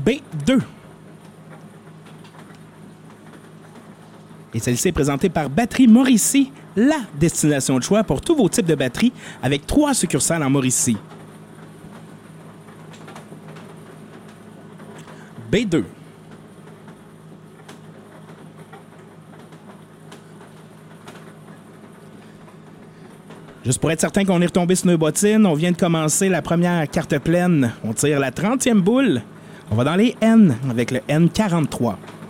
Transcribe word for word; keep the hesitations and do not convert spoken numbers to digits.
B deux. Et celle-ci est présentée par Batterie Mauricie, la destination de choix pour tous vos types de batteries, avec trois succursales en Mauricie. B deux. Juste pour être certain qu'on est retombé sur nos bottines, on vient de commencer la première carte pleine. On tire la trentième boule. On va dans les N avec le N quarante-trois.